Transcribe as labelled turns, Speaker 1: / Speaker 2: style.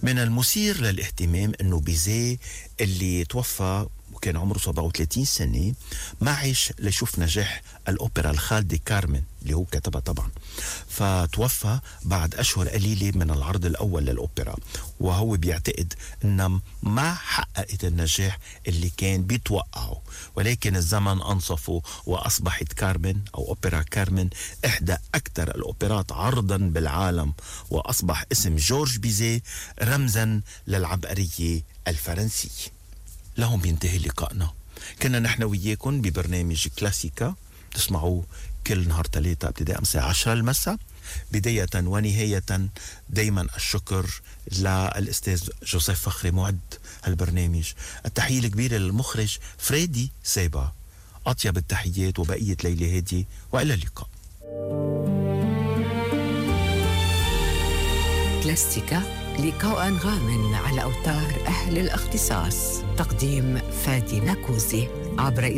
Speaker 1: من المثير للاهتمام أنه بيزيه اللي توفى وكان عمره 37 سنة ما عيش ليشوف نجاح الأوبرا الخالدة كارمن اللي هو كتبها طبعا، فتوفى بعد أشهر قليلة من العرض الأول للأوبرا، وهو بيعتقد أنها ما حققت النجاح اللي كان بيتوقعه، ولكن الزمن أنصفه وأصبحت كارمن أو أوبرا كارمن إحدى أكثر الأوبرات عرضا بالعالم، وأصبح اسم جورج بيزيه رمزا للعبقرية الفرنسية. لهم ينتهي لقائنا. كنا نحن وياكم ببرنامج كلاسيكا تسمعوه كل نهار ثلاثة ابتداء الساعة 10 المساء. بداية ونهاية دايما الشكر للأستاذ جوزيف فخري معد هالبرنامج. التحية الكبيرة للمخرج فريدي سيبا. أطيب التحيات وبقية ليلة هادية وإلى اللقاء.
Speaker 2: كلاسيكا، لقاء غام على أوتار أهل الاختصاص. تقديم فادي ناكوزي عبر